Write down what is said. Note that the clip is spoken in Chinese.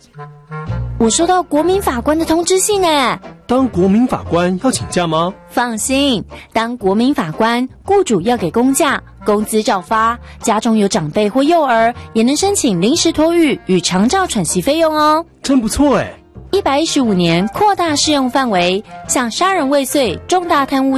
我收到国民法官的通知信诶。 当国民法官要请假吗？ 放心，当国民法官，雇主要给公假，工资照发，家中有长辈或幼儿，也能申请临时托育与长照喘息费用哦。 真不错诶。 115年扩大适用范围，向杀人未遂、重大贪污